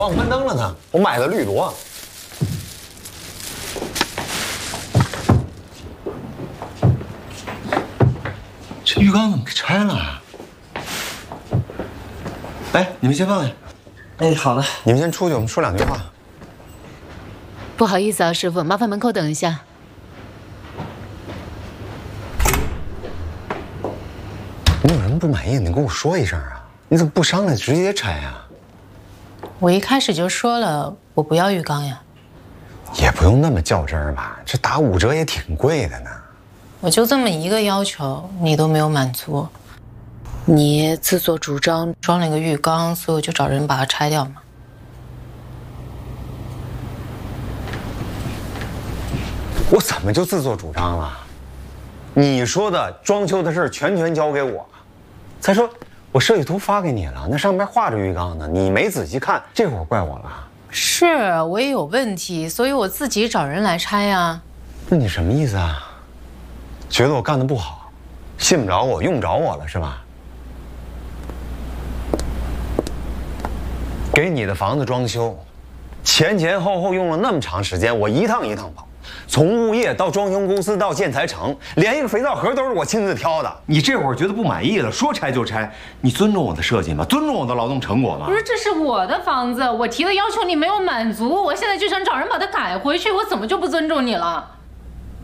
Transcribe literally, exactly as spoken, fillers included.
忘关灯了呢，我买的绿萝。这浴缸怎么给拆了？哎，你们先放下。 哎，好的， 你们先出去，我们说两句话。 不好意思啊，师傅，麻烦门口等一下。 你有什么不满意，你跟我说一声啊！你怎么不商量直接拆啊？ 我一开始就说了，我不要浴缸呀。 也不用那么较真儿吧，这打五折也挺贵的呢。 我就这么一个要求，你都没有满足，你自作主张装了一个浴缸，所以我就找人把它拆掉嘛。 我怎么就自作主张了？你说的装修的事全权交给我。再说。 我设计图发给你了，那上面画着浴缸呢，你没仔细看，这会儿怪我了。 是我也有问题，所以我自己找人来拆呀。 那你什么意思啊？觉得我干得不好，信不着我，用不着我了是吧？给你的房子装修，前前后后用了那么长时间，我一趟一趟跑。 从物业到装修公司到建材城，连一个肥皂盒都是我亲自挑的。你这会儿觉得不满意了，说拆就拆，你尊重我的设计吗？尊重我的劳动成果吗？ 不是，这是我的房子，我提的要求你没有满足，我现在就想找人把它改回去，我怎么就不尊重你了？